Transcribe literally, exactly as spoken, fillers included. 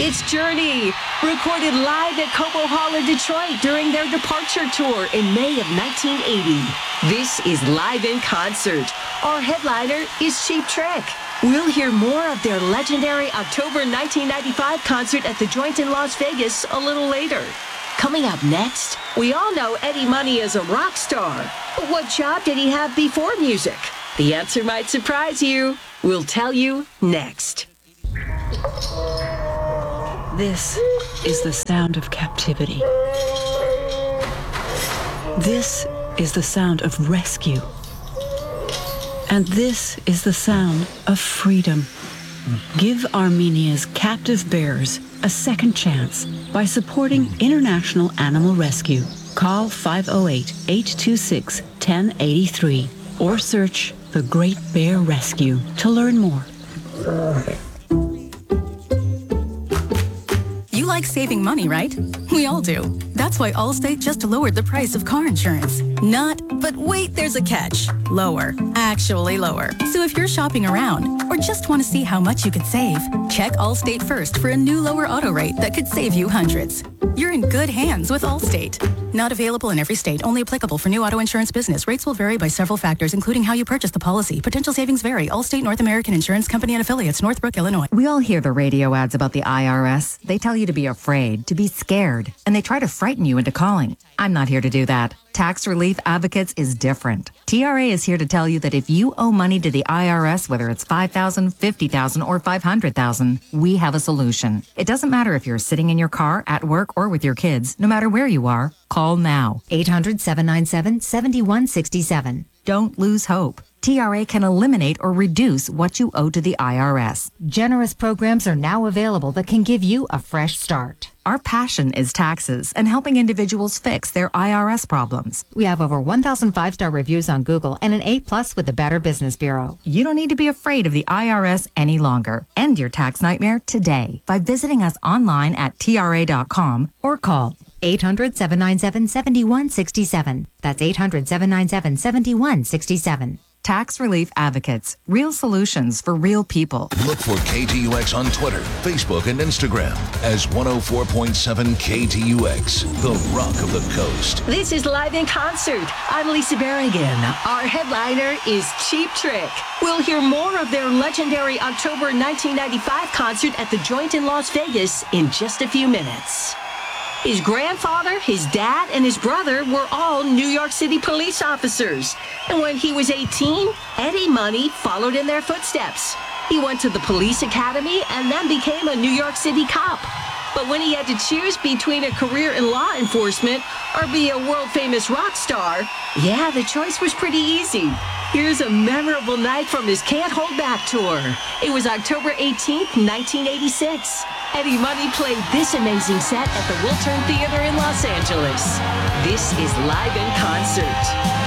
It's Journey, recorded live at Cobo Hall in Detroit during their Departure Tour in May of nineteen eighty. This is Live in Concert. Our headliner is Cheap Trick. We'll hear more of their legendary October nineteen ninety-five concert at the Joint in Las Vegas a little later. Coming up next, we all know Eddie Money is a rock star. But what job did he have before music? The answer might surprise you. We'll tell you next. This is the sound of captivity. This is the sound of rescue. And this is the sound of freedom. Give Armenia's captive bears a second chance by supporting International Animal Rescue. Call five oh eight, eight two six, one oh eight three or search The Great Bear Rescue to learn more. You like saving money, right? We all do. That's why Allstate just lowered the price of car insurance. Not, but wait, there's a catch. Lower. Actually lower. So if you're shopping around or just want to see how much you could save, check Allstate first for a new lower auto rate that could save you hundreds. You're in good hands with Allstate. Not available in every state. Only applicable for new auto insurance business. Rates will vary by several factors, including how you purchase the policy. Potential savings vary. Allstate North American Insurance Company and Affiliates, Northbrook, Illinois. We all hear the radio ads about the I R S. They tell you to be afraid, to be scared, and they try to frighten you into calling. I'm not here to do that. Tax Relief Advocates is different. T R A is here to tell you that if you owe money to the I R S, whether it's five thousand dollars, fifty thousand dollars, or five hundred thousand dollars, we have a solution. It doesn't matter if you're sitting in your car, at work, or with your kids. No matter where you are, call now. eight hundred, seven nine seven, seven one six seven. Don't lose hope. T R A can eliminate or reduce what you owe to the I R S. Generous programs are now available that can give you a fresh start. Our passion is taxes and helping individuals fix their I R S problems. We have over one thousand five-star reviews on Google and an A plus with the Better Business Bureau. You don't need to be afraid of the I R S any longer. End your tax nightmare today by visiting us online at T R A dot com or call eight hundred, seven nine seven, seven one six seven. That's eight hundred, seven nine seven, seven one six seven. Tax Relief Advocates. Real solutions for real people. Look for K T U X on Twitter, Facebook, and Instagram as one oh four point seven K T U X, the rock of the coast. This is Live in Concert. I'm Lisa Berrigan. Our headliner is Cheap Trick. We'll hear more of their legendary October nineteen ninety-five concert at the Joint in Las Vegas in just a few minutes. His grandfather, his dad, and his brother were all New York City police officers. And when he was eighteen, Eddie Money followed in their footsteps. He went to the police academy and then became a New York City cop. But when he had to choose between a career in law enforcement or be a world-famous rock star, yeah, the choice was pretty easy. Here's a memorable night from his Can't Hold Back tour. It was October eighteenth, nineteen eighty-six. Eddie Money played this amazing set at the Wiltern Theater in Los Angeles. This is Live in Concert.